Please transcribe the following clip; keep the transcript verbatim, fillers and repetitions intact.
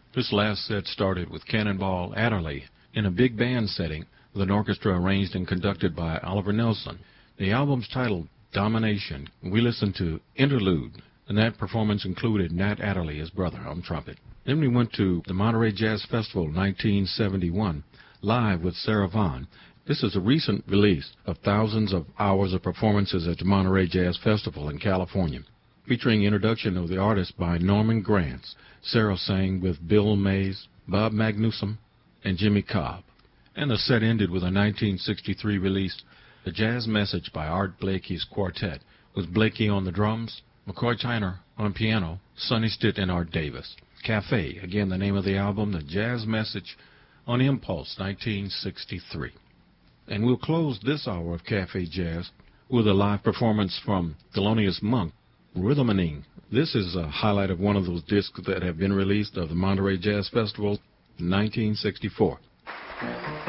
This last set started with Cannonball Adderley in a big band setting with an orchestra arranged and conducted by Oliver Nelson. The album's titled Domination. We listened to Interlude, and that performance included Nat Adderley, his brother, on trumpet. Then we went to the Monterey Jazz Festival nineteen seventy-one, live with Sarah Vaughan. This is a recent release of thousands of hours of performances at the Monterey Jazz Festival in California, featuring introduction of the artist by Norman Granz. Sarah sang with Bill Mays, Bob Magnusson, and Jimmy Cobb. And the set ended with a nineteen sixty-three release, The Jazz Message by Art Blakey's Quartet, with Blakey on the drums, McCoy Tyner on piano, Sonny Stitt, and Art Davis. Cafe, again the name of the album, The Jazz Message, on Impulse, nineteen sixty-three. And we'll close this hour of Cafe Jazz with a live performance from Thelonious Monk, Rhythmaning. This is a highlight of one of those discs that have been released of the Monterey Jazz Festival in nineteen sixty-four.